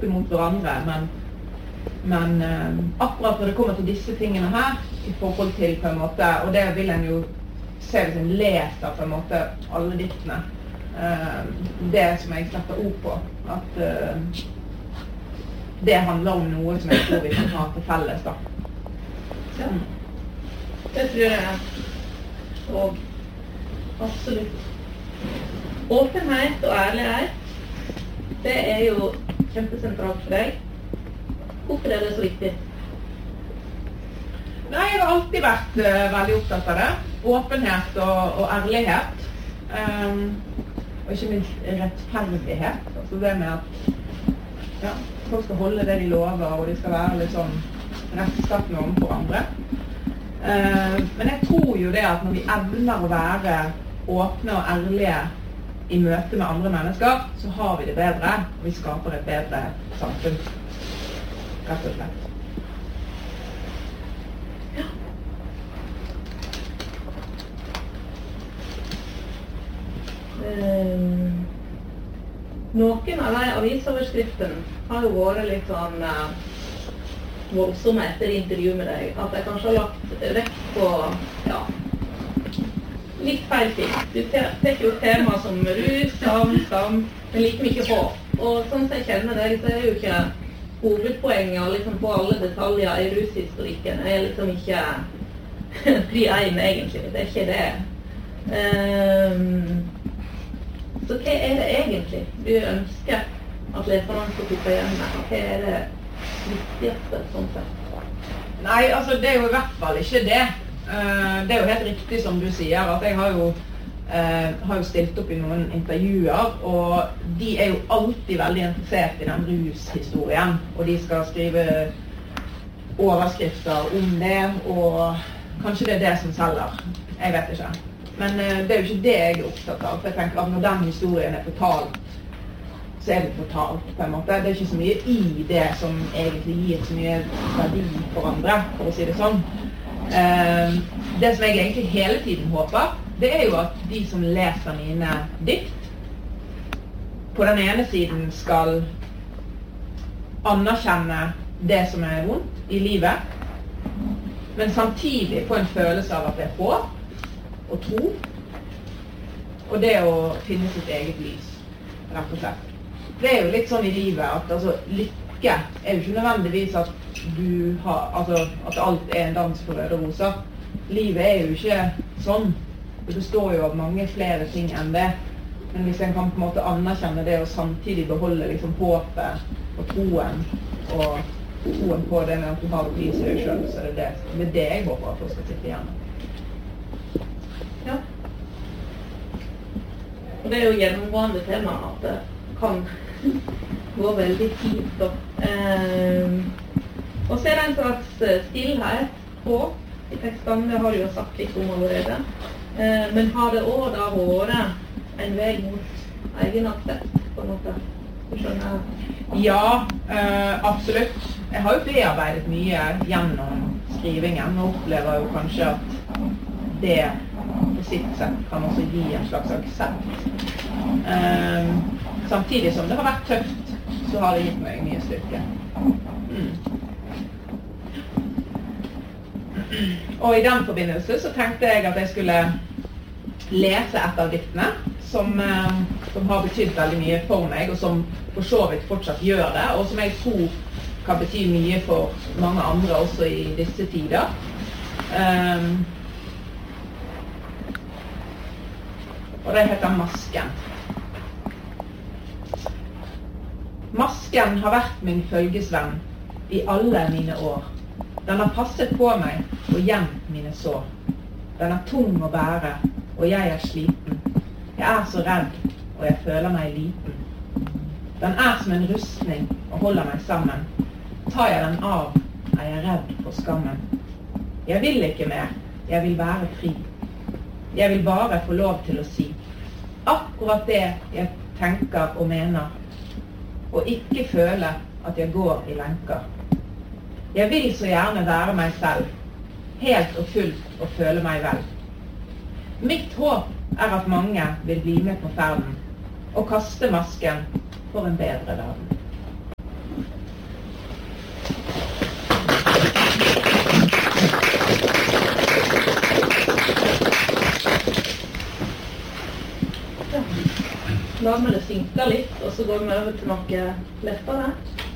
opp imot hverandre, men akkurat når det kommer til disse tingene her, i forhold til på en måte, og det vil en jo se hvis en leser på en måte alle diktene, det som jeg setter ord på, at det handler om noe som jeg tror vi kan ha til felles da. Ja, det tror jeg og absolutt. Åpenhet og ærlighet, det jo kjempesentralt for deg. Hvorfor det så viktig? Nei, jeg har alltid vært veldig opptatt av det. Åpenhet og ærlighet. Og ikke minst rettferdighet. Altså det med at folk skal holde det de lover, og de skal være litt sånn rettskattende overfor andre. Men jeg tror jo det at når vi evner å være åpne og ærlige i møte med andre mennesker, så har vi det bedre, og vi skaper et bedre samfunn. Rett og slett. Ja. Noen av de avisoverskriftene har jo vært litt sånn voldsomme etter intervju med deg, at jeg kanskje har lagt vekt på litt feil ting. Du tar jo tema som rus, skam, men like mye håp. Og sånn som jeg kjenner deg, så jo ikke hovedpoenget liksom på alle detaljer i rushistorikken. Jeg liksom ikke fri ein egentlig, det ikke det. Så hva det egentlig du ønsker at leserne skal kuppe igjen med? Hva det viktigste sånn sett? Nei, altså det jo i hvert fall ikke det. Det jo helt riktig som du sier, at jeg har jo stilt opp i noen intervjuer, og de jo alltid veldig interessert i den rushistorien, og de skal skrive overskrifter om det, og kanskje det det som selger. Jeg vet ikke. Men det jo ikke det jeg opptatt av, for jeg tenker at når den historien fortalt, så det fortalt på en måte. Det ikke så mye i det som egentlig gir så mye verdi for andre, for å si det sånn. Det som jeg egentlig hele tiden håper, det jo at de som leser mine dikt på den ene siden skal anerkjenne det som vondt i livet, men samtidig få en følelse av at det håp og tro, og det å finne sitt eget lys, rett og slett. Det jo litt sånn i livet at altså, lykke jo ikke nødvendigvis at du har, altså at alt en dans for røde roser. Livet jo ikke sånn. Det består jo av mange flere ting enn det. Men hvis en kan på en måte anerkjenne det og samtidig beholde liksom håpet og troen på det med at du har det i seg selv, så det det jeg håper at du skal sitte igjen. Ja. Og det jo gjennomgående tema at det kan gå veldig fint da. Og så det en slags stillhet på i tekstene, det har du jo sagt litt om allerede. Men har det også da vært en vei mot egen aksept, på en måte? Du skjønner? Ja, absolutt. Jeg har jo bearbeidet mye gjennom skrivingen, og opplever jo kanskje at det på sitt sett kan også gi en slags aksept. Samtidig som det har vært tøft, så har det gitt meg mye styrke. Og i den forbindelse så tenkte jeg at jeg skulle lese et av diktene som har betydd veldig mye for meg, og som for så vidt fortsatt gjør det, og som jeg tror kan bety mye for mange andre også i disse tider. Og det heter Masken. Masken har vært min følgesvenn i alle mine år. Den har passet på meg og gjemt mine sår. Den tung å bære, og jeg sliten. Jeg så redd, og jeg føler meg liten. Den som en rustning og holder meg sammen. Tar jeg den av, jeg redd for skammen. Jeg vil ikke mer, jeg vil være fri. Jeg vil bare få lov til å si akkurat det jeg tenker og mener, og ikke føle at jeg går i lenker. Jeg vil så gjerne være meg selv, helt og fullt og føle meg vel. Mitt håp at mange vil bli med på ferden, og kaste masken for en bedre verden. la vi det synke litt, og så går vi over til noe lettere.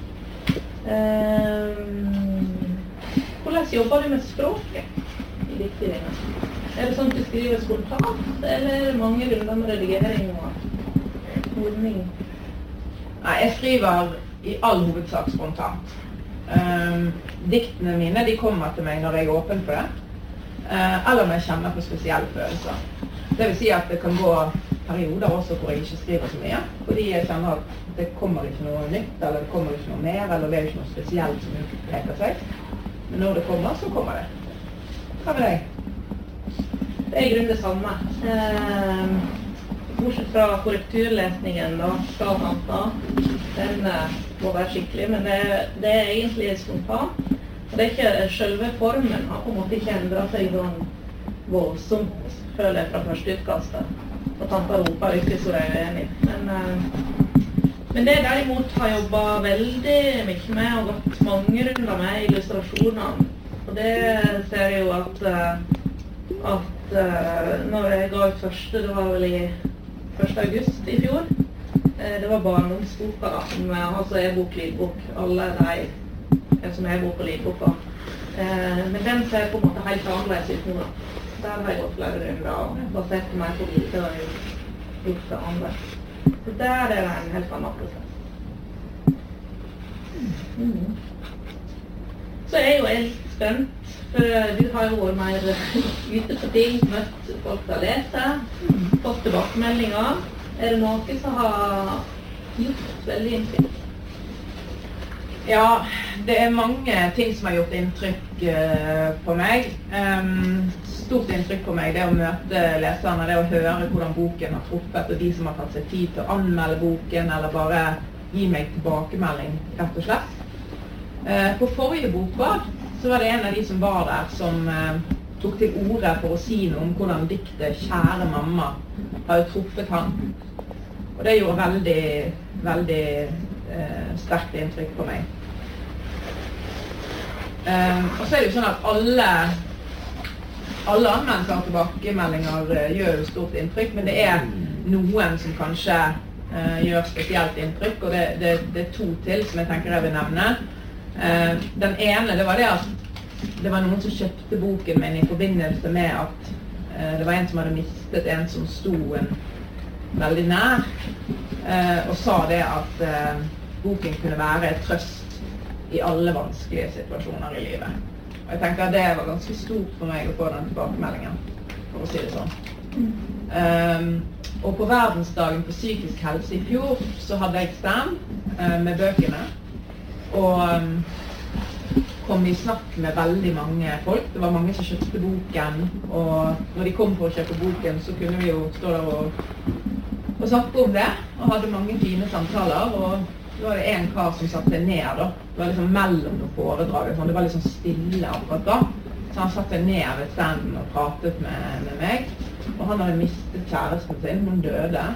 Hvordan jobber du med språket i diktene dine? Det sånn at du skriver spontant, eller er det mange runder med redigering og ordning? Nei, jeg skriver i all hovedsak spontant. Diktene mine, de kommer til meg når jeg er åpen for det, eller når jeg kjenner på spesielle følelser. Det vil si at det kan gå perioder også hvor jeg ikke skriver så mye, fordi jeg kjenner at det kommer ikke noe nytt, eller det kommer ikke noe mer, eller det er ikke noe spesielt som utpeker seg. Men når det kommer, så kommer det. Hva med deg? Det er i grunnen det samme. Bortsett fra korrekturlesningen da, fra Hanta, den må være skikkelig, men det er egentlig spontant. Det er ikke selve formen, har på en måte ikke endret seg sånn voldsomt, føler jeg, fra første utkastet. Og Tanta roper ikke så jeg er enig. Men det derimot har jobbet veldig mye med, og gått mange runder med illustrasjonene. Og det ser jeg jo at når jeg ga ut første, det var vel i 1. august i fjor, det var barndomsboka da, som altså e-bok, lydbok, alle de som e-bok og lydboka. Men den ser på en måte helt annerledes ut nå da. Der har jeg gått flere runder og basert meg på bilder og gjort det andre. Så der er det en helt annen prosess. Så er jo jeg litt spent, for du har jo vært mer ute på ting, møtt folk til å lese, fått tilbakemeldinger. Er det noe som har gjort veldig inntrykk? Ja, det er mange ting som har gjort inntrykk på meg. Stort inntrykk på meg, det å møte leserne, det å høre hvordan boken har truffet, og de som har tatt seg tid til å anmelde boken, eller bare gi meg tilbakemelding, rett og slett. På forrige bokbad, så var det en av de som var der, som tok til orde for å si noe om hvordan diktet «Kjære mamma» har truffet han. Og det gjorde veldig, veldig sterkt inntrykk på meg. Og så er det jo sånn at alle anmeldelser og tilbakemeldinger gjør jo stort inntrykk, men det er noen som kanskje gjør spesielt inntrykk, og det er to til som jeg tenker jeg vil nevne. Den ene, det var det at det var noen som kjøpte boken min i forbindelse med at det var en som hadde mistet en som sto en veldig nær, og sa det at boken kunne være et trøst i alle vanskelige situasjoner i livet. Og jeg tenker at det var ganske stort for meg å få den tilbakemeldingen, for å si det sånn. Og på verdensdagen for psykisk helse i fjor, så hadde jeg stand med bøkene, og kom i snakk med veldig mange folk. Det var mange som kjøpte boken, og når de kom for å kjøpe boken, så kunne vi jo stå der og snakke om det, og hadde mange fine samtaler, og så var det en kar som satt seg ned da. Det var liksom mellom noen foredrag, sånn. Det var liksom stille akkurat da. Så han satt seg ned ved standen og pratet med meg, og han hadde mistet kjæresten sin, hun døde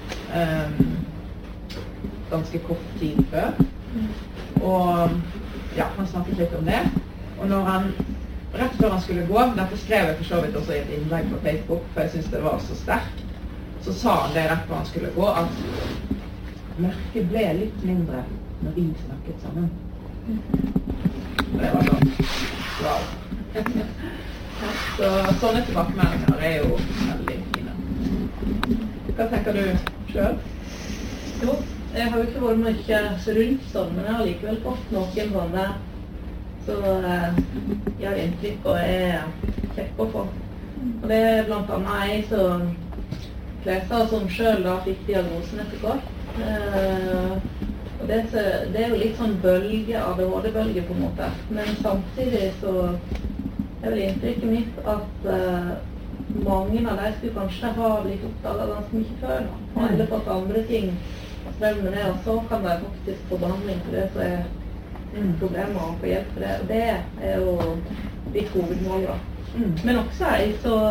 ganske kort tid før. Og ja, han snakket litt om det, og når han, rett før han skulle gå, dette skrev jeg for så vidt også i et innlegg på Facebook, for jeg synes det var så sterkt, så sa han det rett før han skulle gå, at mørket ble litt mindre når vi snakket sammen. Og det var sånn, wow. Så sånne tilbakemeldinger er jo veldig fine. Hva tenker du selv? Jo, jeg har jo ikke vært mye rundt sånn, men jeg har likevel fått noen sånne så gjør inntrykk og er kjekk å få. Og det er blant annet jeg som leser som selv da fikk diagnosen etter kort. Og det er jo litt sånn bølge, ADHD-bølge på en måte, men samtidig så er vel inntrykket mitt at mange av de skulle kanskje ha blitt oppdaget ganske mye før nå, eller fått andre ting å streve med det, og så kan de faktisk få behandling for det som er problemer og få hjelp for det, og det er jo ditt hovedmål da. Men også jeg så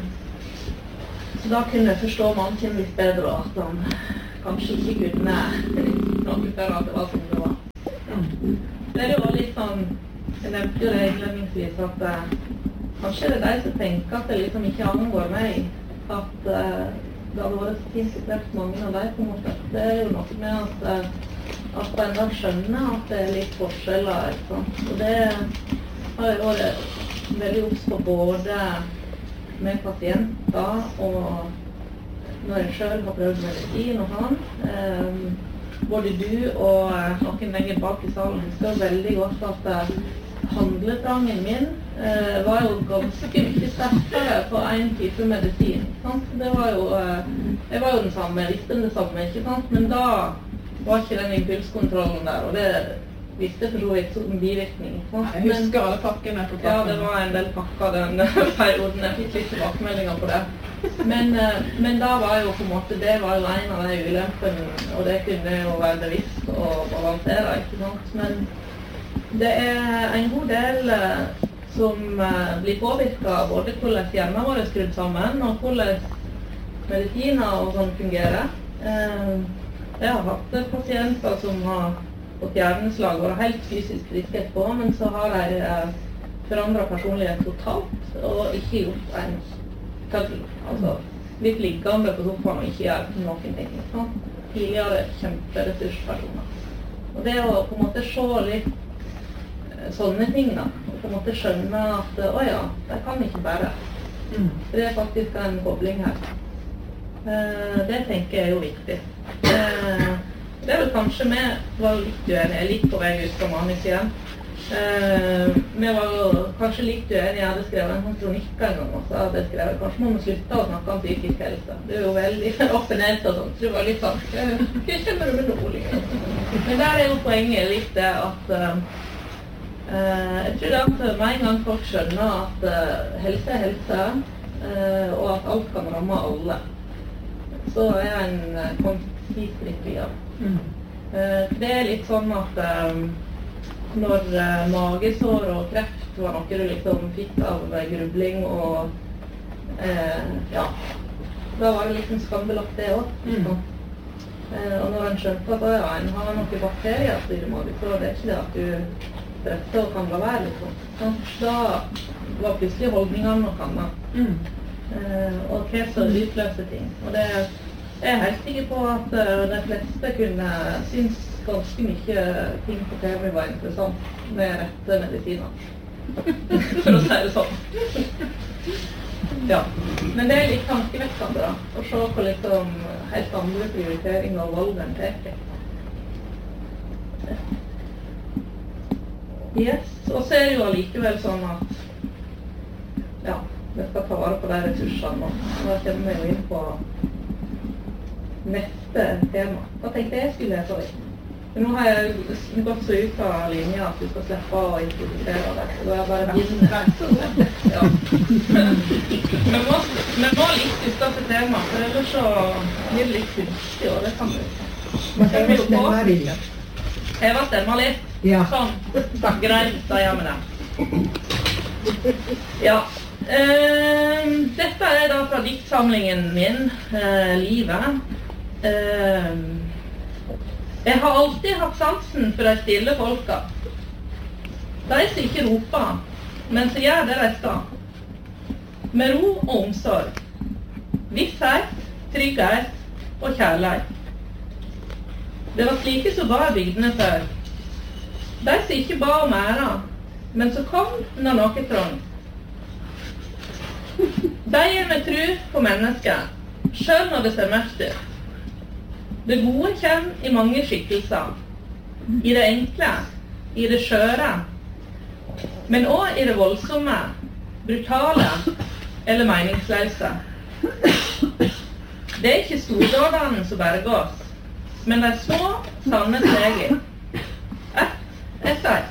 da kunne jeg forstå mange litt bedre at han kanskje ikke kunne noe før at det var som det var. Det er jo litt sånn, jeg nevnte jo det innledningsvis, at kanskje er det de som tenker at det liksom ikke angår meg, at det hadde vært så fint å treffe mange av deg på en måte. Det er jo noe med at man da skjønner at det er litt forskjeller, ikke sant? Og det har jeg vært veldig obs på både med pasienter og når jeg selv har prøvd medisin og han. Både du og noen lenger bak i salen husker veldig godt at handletrangen min var jo ganske mye sterkere på en type medisin. Sant? Det var jo, jeg var jo den samme, jeg visste det samme, ikke sant? Men da var ikke den impulskontrollen der, og det visste for så vidt som bivirkning. Sant? Jeg husker alle pakkene på pakken. Ja, det var en del pakker den perioden, jeg fikk litt tilbakemeldinger på det. Men da var jo på en måte, det var jo en av de ulempene, og det kunne jo være bevisst og balansere, ikke sant? Men det er en god del som blir påvirket av både hvordan hjernen vår er skrudd sammen, og hvordan medisiner og sånn fungerer. Jeg har hatt pasienter som har fått hjerneslag og er helt fysisk friske etterpå, men så har de forandret personlighet totalt og ikke gjort en køddel. Altså litt liggende på sofaen og ikke gjør noen ting. Sånn. Tidligere kjemperessurspersoner. Og det å på en måte se litt sånne ting da, og på en måte skjønne at åja, det kan ikke bare. Det er faktisk en kobling her. Det tenker jeg er jo viktig. Det er vel kanskje vi var litt uenige, litt på vei ut fra manus igjen. Vi var jo kanskje litt uenige, jeg hadde skrevet en kronikk en gang, og så hadde jeg skrevet, kanskje må vi slutte å snakke om psykisk helse. Det er jo veldig åpenhet og sånt, så det var litt sånn, hva kommer du med noe liksom? Men der er jo poenget litt det at jeg tror at med en gang folk skjønner at helse er helse, og at alt kan ramme alle, så er en kommet litt via. Det er litt sånn at når magesår og kreft var noe du liksom fikk av grubling og ja, da var det liksom skambelagt det også. Og når en skjønte at ja, en har noen bakterier i magesår, det er ikke det at du stresser og kan la være liksom. Da var plutselig holdningene noe annet. Og kreft og utløse ting. Og det er helt sikker på at de fleste kunne synes ganske mye ting på TV var interessant med rette medisiner. For å si det sånn. Ja. Men det er litt tankevekkende da, å se på liksom helt andre prioriteringer og valg enn teker. Yes, og så er det jo allikevel sånn at ja, vi skal ta vare på de ressursene, og da kommer vi jo inn på neste tema. Hva tenkte jeg skulle lese litt? Men nå har jeg gått så ut av linja at du skal slippe å introdusere det, så da er jeg bare begynner. Ja. Men må litt ut av tema, for ellers så blir det litt kunstig, og det kan du. Man kan jo på. Heva stemma litt. Ja. Sånn. Greit, da gjør vi det. Ja. Dette er da fra diktsamlingen min, Livet. Jeg har alltid hatt sansen for de stille folka. De som ikke roper, men som gjør det de skal. Med ro og omsorg. Visshet, trygghet og kjærlighet. Det var slike som ba i bygdene før. De som ikke ba om æra, men som kom når noe trang. De er med tro på mennesket, selv når det ser mørkt ut. Det gode kommer i mange skikkelser. I det enkle, i det skjøre, men også i det voldsomme, brutale eller meningsløse. Det er ikke stordådene som berger oss, men de små, sanne steg. Ett etter.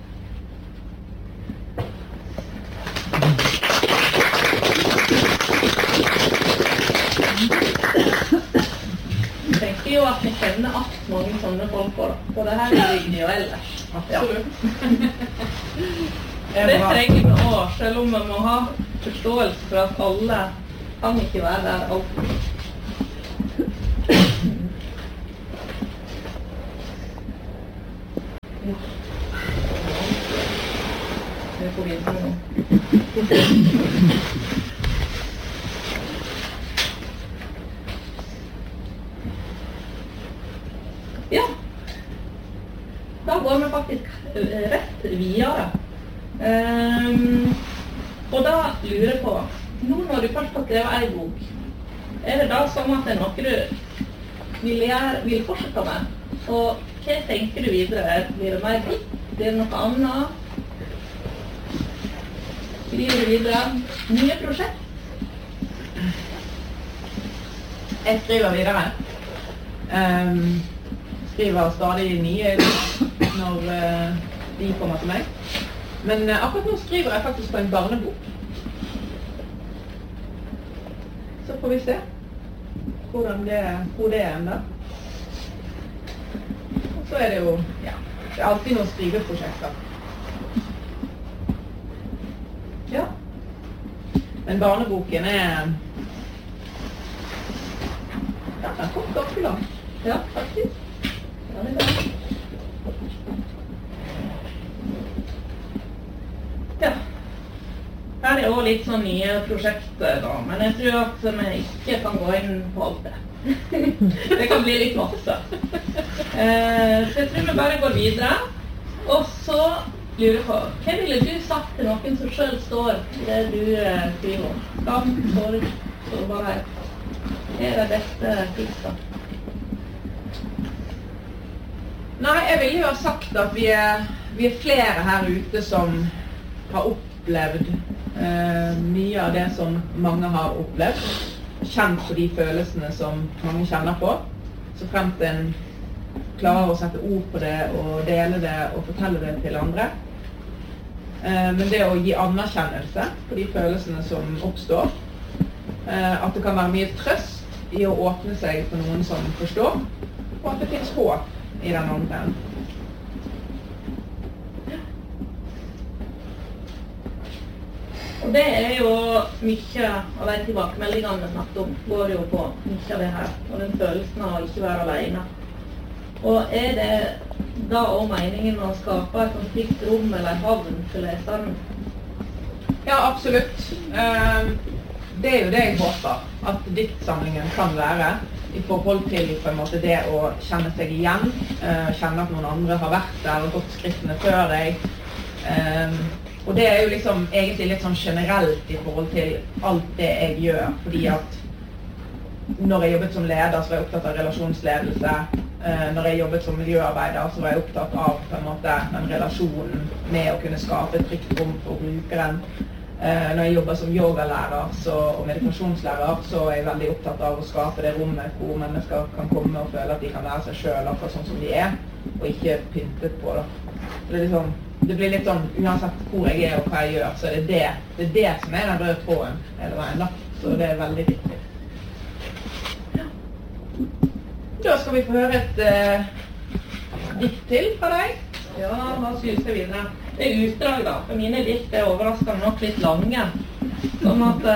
Jeg tenker jo at vi kjenner at mange sånne folk på det. For det her er det jo ellers. Absolutt. Det trenger vi også, selv om vi må ha forståelse for at alle kan ikke være der alltid. Vi får videre nå. Da går vi faktisk rett videre. Og da lurer jeg på, nå når du først har skrevet en bok, det da sånn at det noe du vil fortsette med? Og hva tenker du videre? Blir det mer dikt? Blir det noe annet? Skriver du videre? Nye prosjekt? Jeg skriver videre. Skriver stadig nye når de kommer til meg. Men akkurat nå skriver jeg faktisk på en barnebok. Så får vi se hvor det ender. Og så er det jo, ja, det er alltid noen skriveprosjekter. Ja. Men barneboken er, ja, den kom ganske langt. Ja, faktisk. Ja, det er bra. Ja. Her er også litt sånn nye prosjekter da, men jeg tror at vi ikke kan gå inn på alt det. Det kan bli litt masse. Så jeg tror vi bare går videre. Og så lurer jeg på, hva ville du sagt til noen som selv står i det du skriver om? Skam, sorg, sårbarhet. Hva er det beste tipset? Nei, jeg ville jo ha sagt at vi er flere her ute som har opplevd mye av det som mange har opplevd, kjent på de følelsene som mange kjenner på, så fremt en klarer å sette ord på det og dele det og fortelle det til andre. Men det å gi anerkjennelse på de følelsene som oppstår, at det kan være mye trøst i å åpne seg for noen som forstår, og at det finnes håp i den andre. Og det er jo mye av de tilbakemeldingene vi snakket om, går jo på mye av det her, og den følelsen av å ikke være alene. Og er det da også meningen å skape et sånt trygt rom eller en havn til leseren? Ja, absolutt. Det er jo det jeg håper, at diktsamlingen kan være, i forhold til på en måte det å kjenne seg igjen, kjenne at noen andre har vært der og gått skrittene før deg. Og det er jo liksom egentlig litt sånn generelt i forhold til alt det jeg gjør, fordi at når jeg jobbet som leder, så var jeg opptatt av relasjonsledelse. Når jeg jobbet som miljøarbeider, så var jeg opptatt av på en måte den relasjonen med å kunne skape et trygt rom for brukeren. Når jeg jobber som yogalærer og meditasjonslærer, så er jeg veldig opptatt av å skape det rommet hvor mennesker kan komme og føle at de kan være seg selv akkurat sånn som de er, og ikke pyntet på. Det blir litt sånn, uansett hvor jeg er og hva jeg gjør, så er det som er den røde tråden hele veien da. Så det er veldig viktig. Ja. Da skal vi få høre et dikt til fra deg. Ja, da synes jeg videre. Det er utdrag da, for mine dikt er overraskende nok litt lange. Sånn at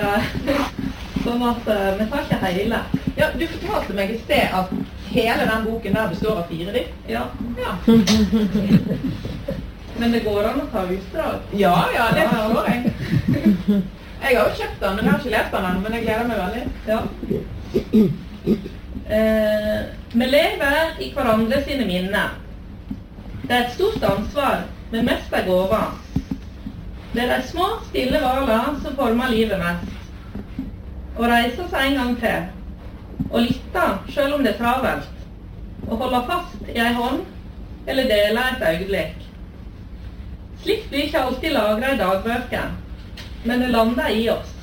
vi tar ikke hele. Ja, du fortalte meg i sted at hele den boken der består av 4 dikt. Ja. Ja. Men det går an å ta utdrag. Ja, det forstår jeg. Jeg har jo kjøpt den, men jeg har ikke lest den ennå, men jeg gleder meg veldig. Ja. Vi lever i hverandre sine minner. Det er et stort ansvar, men mest er gåva. Det er de små, stille valene som former livet mest. Å reise seg en gang til, og lytte, selv om det er travelt. Å holde fast i en hånd, eller dele et øyeblikk. Slikt blir ikke alltid lagret i dagbøker, men det lander i oss.